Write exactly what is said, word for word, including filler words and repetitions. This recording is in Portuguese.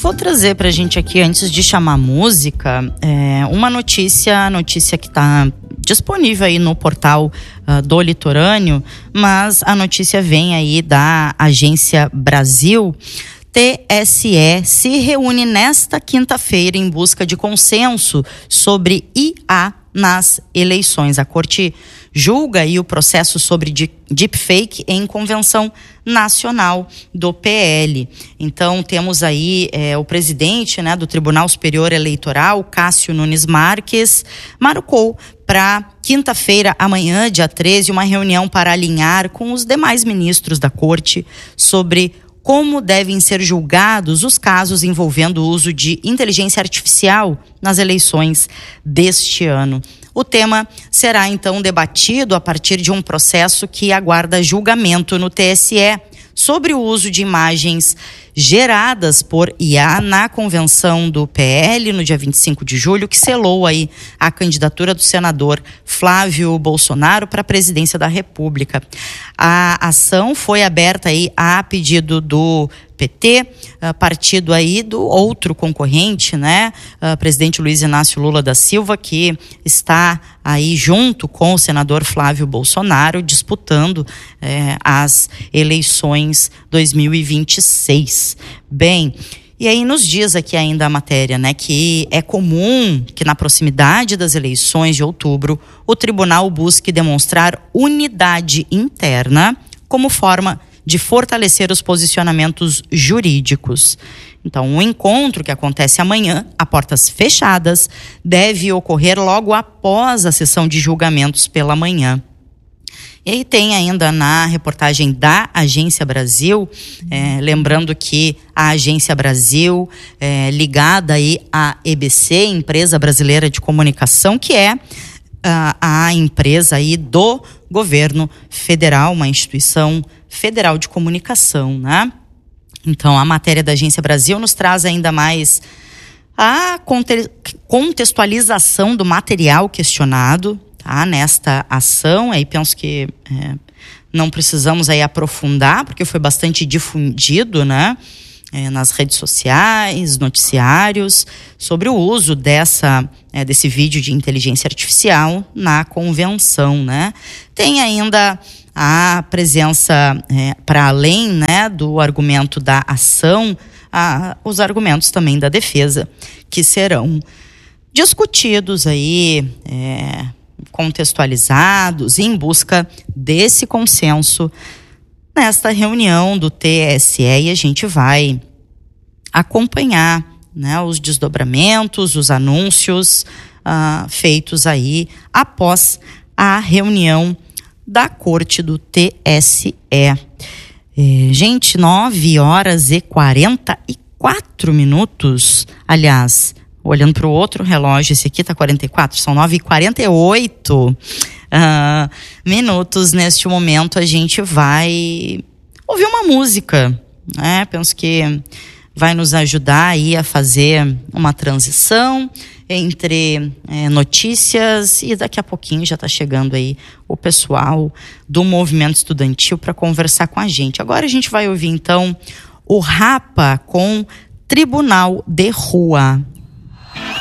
vou trazer pra gente aqui, antes de chamar a música, é, uma notícia, notícia que tá disponível aí no portal uh, do Litorâneo, mas a notícia vem aí da Agência Brasil. T S E se reúne nesta quinta-feira em busca de consenso sobre I A nas eleições. A Corte julga aí o processo sobre deepfake em convenção nacional do P L. Então temos aí é, o presidente, né, do Tribunal Superior Eleitoral, Cássio Nunes Marques, marcou para quinta-feira, amanhã, dia treze, uma reunião para alinhar com os demais ministros da Corte sobre como devem ser julgados os casos envolvendo o uso de inteligência artificial nas eleições deste ano. O tema será então debatido a partir de um processo que aguarda julgamento no T S E sobre o uso de imagens geradas por I A na convenção do P L no dia vinte e cinco de julho, que selou aí a candidatura do senador Flávio Bolsonaro para a presidência da República. A ação foi aberta aí a pedido do P T, partido aí do outro concorrente, né, presidente Luiz Inácio Lula da Silva, que está aí junto com o senador Flávio Bolsonaro disputando eh, as eleições dois mil e vinte e seis. Bem, e aí nos diz aqui ainda a matéria, né, que é comum que na proximidade das eleições de outubro o tribunal busque demonstrar unidade interna como forma de fortalecer os posicionamentos jurídicos. Então, o encontro que acontece amanhã, a portas fechadas, deve ocorrer logo após a sessão de julgamentos pela manhã. E aí tem ainda na reportagem da Agência Brasil, é, lembrando que a Agência Brasil é ligada aí à E B C, Empresa Brasileira de Comunicação, que é a, a empresa aí do governo federal, uma instituição federal de comunicação, né? Então, a matéria da Agência Brasil nos traz ainda mais a contextualização do material questionado, tá, nesta ação. Aí penso que é, não precisamos aí aprofundar, porque foi bastante difundido, né, é, nas redes sociais, noticiários, sobre o uso dessa, é, desse vídeo de inteligência artificial na convenção, né? Tem ainda a presença, é, para além, né, do argumento da ação, a, os argumentos também da defesa, que serão discutidos aí, é, contextualizados em busca desse consenso nesta reunião do T S E, e a gente vai acompanhar, né, os desdobramentos, os anúncios ah, feitos aí após a reunião da Corte do T S E. É, gente, nove horas e quarenta e quatro minutos. Aliás, olhando para o outro relógio, esse aqui tá quarenta e quatro, são nove e quarenta e oito uh, minutos. Neste momento a gente vai ouvir uma música, né? Penso que vai nos ajudar aí a fazer uma transição entre é, notícias, e daqui a pouquinho já está chegando aí o pessoal do movimento estudantil para conversar com a gente. Agora a gente vai ouvir então o Rapa com Tribunal de Rua.